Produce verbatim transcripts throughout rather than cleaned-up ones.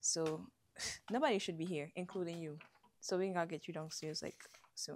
So nobody should be here, including you. So we gotta get you downstairs like soon.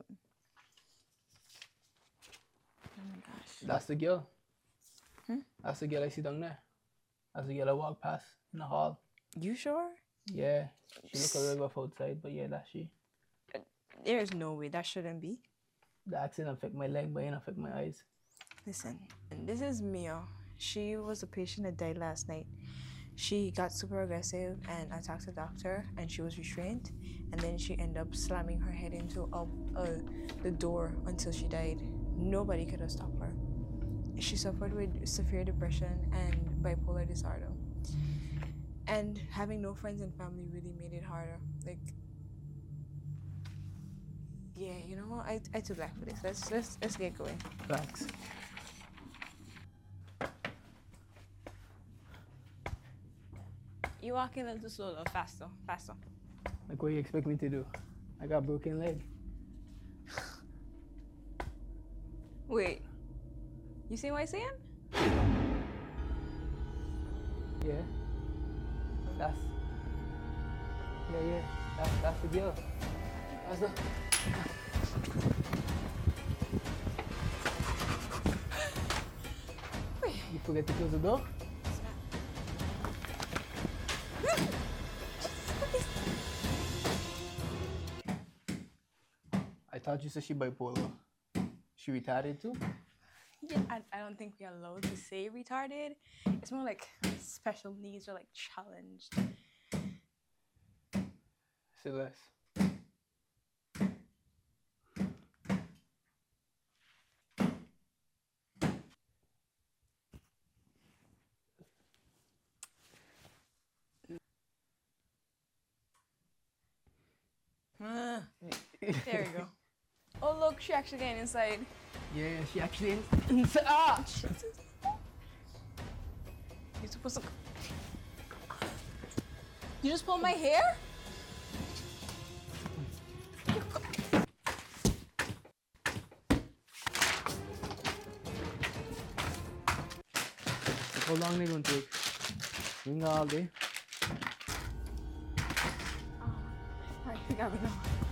Oh my gosh. That's the girl. Hmm? That's the girl I see down there. That's the girl I walk past in the hall. You sure? Yeah. She look a little rough outside, but yeah, that's she. There's no way that shouldn't be. The accident affect my leg, but it affect my eyes. Listen, this is Mia. She was a patient that died last night. She got super aggressive and attacked the doctor, and she was restrained. And then she ended up slamming her head into a, uh, the door until she died. Nobody could have stopped her. She suffered with severe depression and bipolar disorder. And having no friends and family really made it harder. Like, yeah, you know what? I I too black for this. Let's let's let's get going. Thanks. You walking a little slower, faster, faster. Like what you expect me to do? I got a broken leg. Wait, you see what I'm saying? Yeah. That's. Yeah, yeah. That's that's the girl. That's the. You forget to close the door? I thought you said she bipolar. She retarded too? Yeah, I, I don't think we're allowed to say retarded. It's more like special needs or like challenged. Say less. Ah, there we go. Oh look, she actually getting inside. Yeah, she actually inside. Ah! You're supposed to. You just pulled my hair? How long they gonna take? Ring all day. Oh, I think I would know.